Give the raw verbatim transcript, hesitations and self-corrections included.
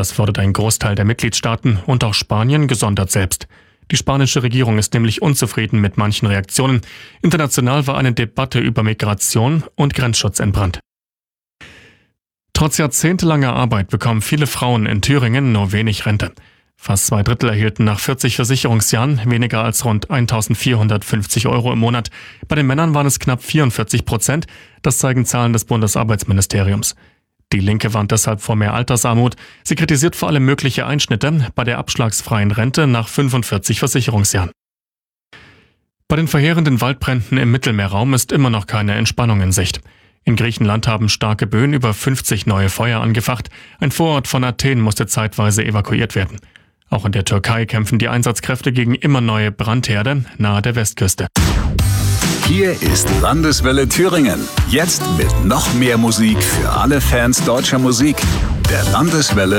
Das fordert ein Großteil der Mitgliedstaaten und auch Spanien gesondert selbst. Die spanische Regierung ist nämlich unzufrieden mit manchen Reaktionen. International war eine Debatte über Migration und Grenzschutz entbrannt. Trotz jahrzehntelanger Arbeit bekommen viele Frauen in Thüringen nur wenig Rente. Fast zwei Drittel erhielten nach vierzig Versicherungsjahren weniger als rund eintausendvierhundertfünfzig Euro im Monat. Bei den Männern waren es knapp vierundvierzig Prozent. Das zeigen Zahlen des Bundesarbeitsministeriums. Die Linke warnt deshalb vor mehr Altersarmut. Sie kritisiert vor allem mögliche Einschnitte bei der abschlagsfreien Rente nach fünfundvierzig Versicherungsjahren. Bei den verheerenden Waldbränden im Mittelmeerraum ist immer noch keine Entspannung in Sicht. In Griechenland haben starke Böen über fünfzig neue Feuer angefacht. Ein Vorort von Athen musste zeitweise evakuiert werden. Auch in der Türkei kämpfen die Einsatzkräfte gegen immer neue Brandherde nahe der Westküste. Hier ist Landeswelle Thüringen. Jetzt mit noch mehr Musik für alle Fans deutscher Musik. Der Landeswelle